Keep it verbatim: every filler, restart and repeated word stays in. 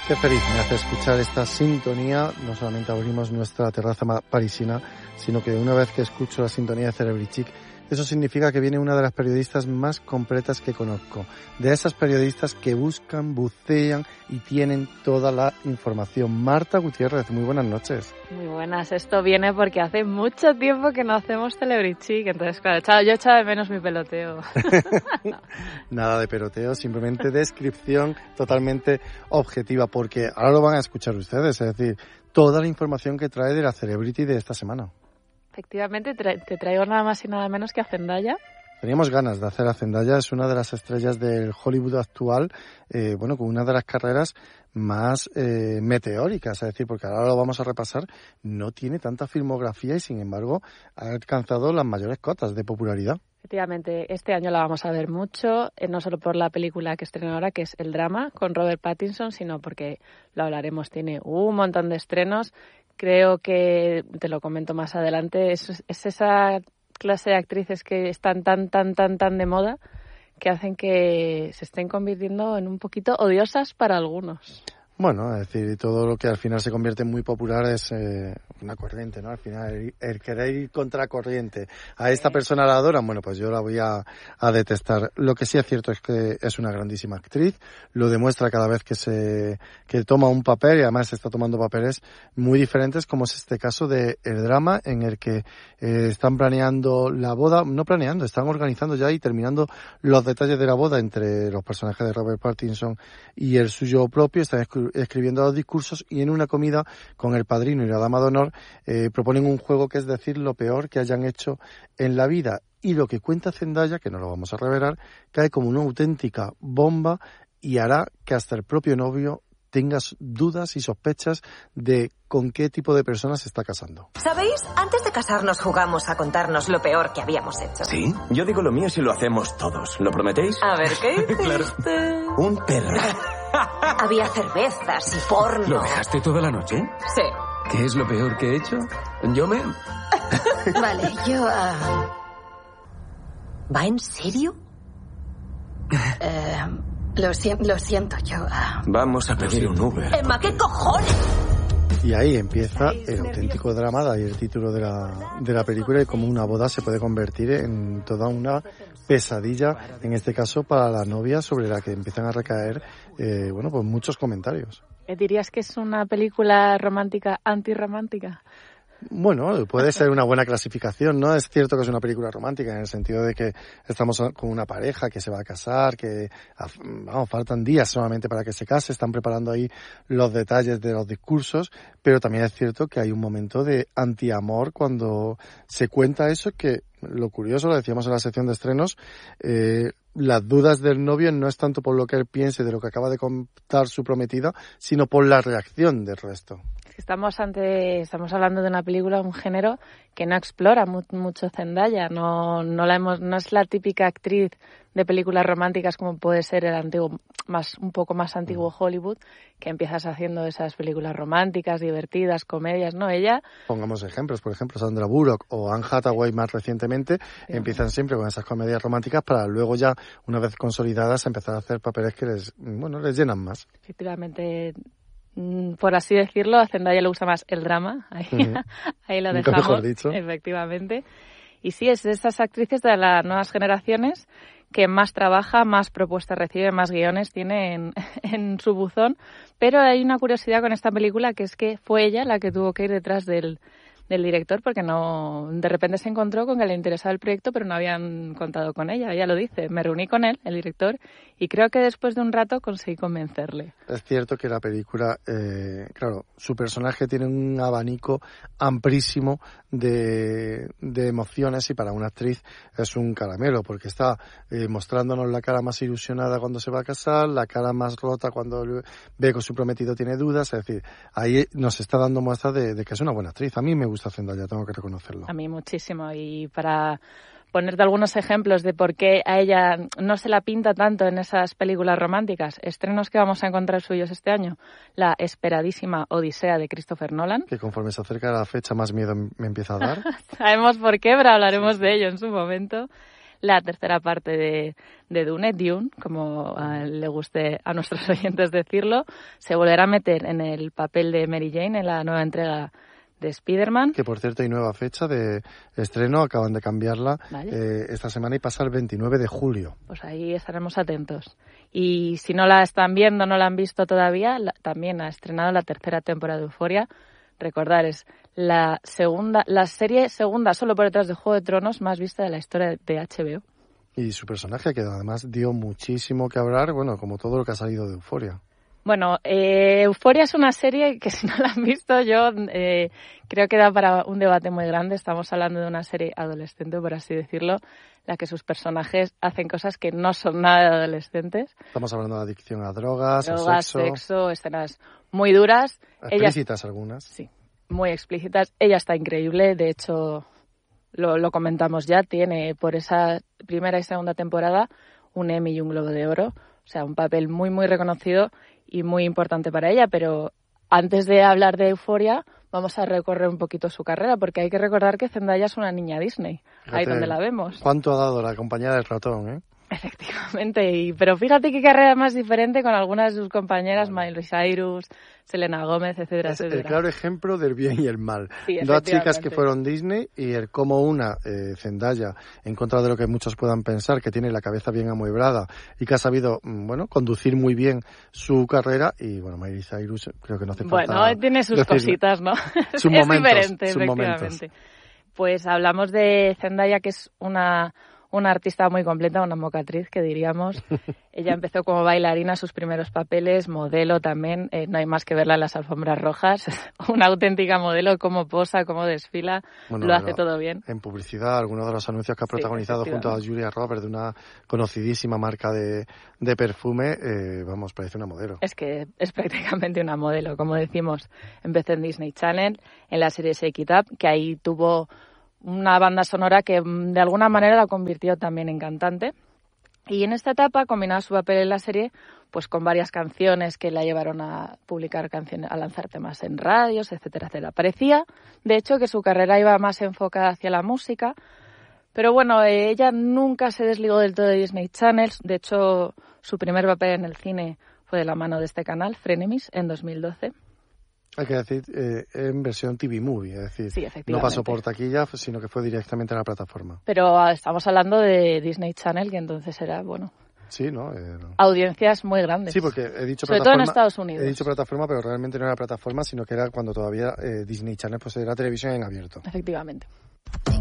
Qué feliz me hace escuchar esta sintonía. No solamente abrimos nuestra terraza parisina, sino que una vez que escucho la sintonía de Celebrity Chic, eso significa que viene una de las periodistas más completas que conozco. De esas periodistas que buscan, bucean y tienen toda la información. Marta Gutiérrez, muy buenas noches. Muy buenas. Esto viene porque hace mucho tiempo que no hacemos Celebrity Chic, entonces claro, yo echaba de menos mi peloteo. No. Nada de peloteo, simplemente descripción totalmente objetiva, porque ahora lo van a escuchar ustedes, es decir, toda la información que trae de la Celebrity de esta semana. Efectivamente, tra- te traigo nada más y nada menos que a Zendaya. Teníamos ganas de hacer a Zendaya, es una de las estrellas del Hollywood actual, eh, bueno, con una de las carreras más eh, meteóricas, es decir, porque ahora lo vamos a repasar, no tiene tanta filmografía y sin embargo ha alcanzado las mayores cotas de popularidad. Efectivamente, este año la vamos a ver mucho, eh, no solo por la película que estrena ahora, que es El Drama, con Robert Pattinson, sino porque lo hablaremos, tiene un montón de estrenos. Creo que, te lo comento más adelante, es, es esa clase de actrices que están tan, tan, tan, tan de moda que hacen que se estén convirtiendo en un poquito odiosas para algunos. Bueno, es decir, todo lo que al final se convierte en muy popular es eh, una corriente, ¿no? Al final, el, el querer ir contra corriente. A esta persona la adoran, bueno, pues yo la voy a, a detestar. Lo que sí es cierto es que es una grandísima actriz, lo demuestra cada vez que se que toma un papel, y además está tomando papeles muy diferentes, como es este caso de El Drama, en el que eh, están planeando la boda, no planeando, están organizando ya y terminando los detalles de la boda entre los personajes de Robert Pattinson y el suyo propio. Están escribiendo los discursos y en una comida con el padrino y la dama de honor eh, proponen un juego que es decir lo peor que hayan hecho en la vida, y lo que cuenta Zendaya, que no lo vamos a revelar, cae como una auténtica bomba y hará que hasta el propio novio tenga dudas y sospechas de con qué tipo de persona se está casando. ¿Sabéis? Antes de casarnos jugamos a contarnos lo peor que habíamos hecho. ¿Sí? Yo digo lo mío si lo hacemos todos. ¿Lo prometéis? A ver, ¿qué hiciste? Claro. Un perro. Había cervezas y porno. ¿Lo dejaste toda la noche? Sí. ¿Qué es lo peor que he hecho? Yo me... Vale, yo... Uh... ¿Va en serio? eh, lo, si- lo siento, yo... Uh... Vamos a pedir un Uber. Emma, ¿qué cojones? Y ahí empieza el auténtico drama, de ahí el título de la, de la película, y cómo una boda se puede convertir en toda una pesadilla, en este caso para la novia, sobre la que empiezan a recaer eh, bueno, pues muchos comentarios. ¿Dirías que es una película romántica antirromántica? Bueno, puede ser una buena clasificación, ¿no? Es cierto que es una película romántica en el sentido de que estamos con una pareja que se va a casar, que vamos, faltan días solamente para que se case, están preparando ahí los detalles de los discursos, pero también es cierto que hay un momento de antiamor cuando se cuenta eso, que lo curioso, lo decíamos en la sección de estrenos, eh, las dudas del novio no es tanto por lo que él piense de lo que acaba de contar su prometida, sino por la reacción del resto. Estamos ante, estamos hablando de una película, un género que no explora mu- mucho Zendaya, no, no la hemos, no es la típica actriz de películas románticas como puede ser el antiguo, más, un poco más antiguo Hollywood, que empiezas haciendo esas películas románticas, divertidas, comedias, ¿no? Ella... Pongamos ejemplos, por ejemplo, Sandra Bullock o Anne Hathaway más recientemente, sí, empiezan siempre con esas comedias románticas para luego ya, una vez consolidadas, empezar a hacer papeles que les, bueno, les llenan más. Efectivamente, por así decirlo, a Zendaya le gusta más el drama, ahí, uh-huh. ahí lo dejamos, mejor dicho. Efectivamente. Y sí, es de estas actrices de las nuevas generaciones que más trabaja, más propuestas recibe, más guiones tiene en, en su buzón. Pero hay una curiosidad con esta película, que es que fue ella la que tuvo que ir detrás del, del director, porque no, de repente se encontró con que le interesaba el proyecto, pero no habían contado con ella. Ella lo dice, me reuní con él, el director, y creo que después de un rato conseguí convencerle. Es cierto que la película, eh, claro, su personaje tiene un abanico amplísimo de, de emociones, y para una actriz es un caramelo, porque está eh, mostrándonos la cara más ilusionada cuando se va a casar, la cara más rota cuando ve que su prometido tiene dudas, es decir, ahí nos está dando muestra de, de que es una buena actriz. A mí me gusta Zendaya, tengo que reconocerlo. A mí muchísimo, y para ponerte algunos ejemplos de por qué a ella no se la pinta tanto en esas películas románticas, estrenos que vamos a encontrar suyos este año: la esperadísima Odisea de Christopher Nolan. Que conforme se acerca la fecha más miedo me empieza a dar. Sabemos por qué, pero hablaremos de ello en su momento. la tercera parte de, de Dune, Dune, como a le guste a nuestros oyentes decirlo. Se volverá a meter en el papel de Mary Jane en la nueva entrega de Spider-Man. Que por cierto hay nueva fecha de estreno, acaban de cambiarla vale. eh, esta semana y pasa el veintinueve de julio. Pues ahí estaremos atentos. Y si no la están viendo, no la han visto todavía, la, también ha estrenado la tercera temporada de Euphoria. Recordar, es la segunda, la serie segunda solo por detrás de Juego de Tronos más vista de la historia de H B O. Y su personaje, que además dio muchísimo que hablar, bueno, como todo lo que ha salido de Euphoria. Bueno, eh, Euphoria es una serie que si no la han visto yo eh, creo que da para un debate muy grande. Estamos hablando de una serie adolescente, por así decirlo, la que sus personajes hacen cosas que no son nada de adolescentes. Estamos hablando de adicción a drogas, drogas, a sexo. sexo, escenas muy duras. Explícitas Ella, algunas. Sí, muy explícitas. Ella está increíble, de hecho lo, lo comentamos ya, tiene por esa primera y segunda temporada un Emmy y un Globo de Oro. O sea, un papel muy, muy reconocido y muy importante para ella. Pero antes de hablar de Euphoria, vamos a recorrer un poquito su carrera, porque hay que recordar que Zendaya es una niña Disney. Fíjate, ahí donde la vemos. ¿Cuánto ha dado la compañía del ratón, eh? Efectivamente, y, pero fíjate qué carrera más diferente con algunas de sus compañeras, vale. Miley Cyrus, Selena Gómez, etcétera, es etcétera. El claro ejemplo del bien y el mal. Sí, dos chicas que fueron Disney y el cómo una, eh, Zendaya, en contra de lo que muchos puedan pensar, que tiene la cabeza bien amueblada y que ha sabido, bueno, conducir muy bien su carrera, y bueno, Miley Cyrus creo que no hace falta Bueno, tiene sus decirlo. Cositas, ¿no? Sus es momentos, diferente, sus efectivamente. Momentos. Pues hablamos de Zendaya, que es una... una artista muy completa, una mocatriz, que diríamos. Ella empezó como bailarina, sus primeros papeles, modelo también. Eh, no hay más que verla en las alfombras rojas. Una auténtica modelo, cómo posa, cómo desfila. Bueno, lo hace todo bien. En publicidad, algunos de los anuncios que ha protagonizado sí, junto a Julia Roberts de una conocidísima marca de, de perfume, eh, vamos, parece una modelo. Es que es prácticamente una modelo, como decimos. Empezó en Disney Channel, en la serie Shake It Up, que ahí tuvo una banda sonora que de alguna manera la convirtió también en cantante. Y en esta etapa combinaba su papel en la serie pues con varias canciones que la llevaron a publicar canciones, a lanzar temas en radios, etcétera, etcétera. Parecía, de hecho, que su carrera iba más enfocada hacia la música, pero bueno, ella nunca se desligó del todo de Disney Channel. De hecho, su primer papel en el cine fue de la mano de este canal, Frenemies, en dos mil doce. Hay que decir, eh, en versión T V Movie, es decir, sí, no pasó por taquilla, sino que fue directamente a la plataforma. Pero estamos hablando de Disney Channel, que entonces era, bueno, sí, ¿no? Eh, audiencias muy grandes. Sí, porque he dicho sobre plataforma, todo en Estados Unidos. He dicho plataforma, pero realmente no era plataforma, sino que era cuando todavía eh, Disney Channel pues era televisión en abierto. Efectivamente.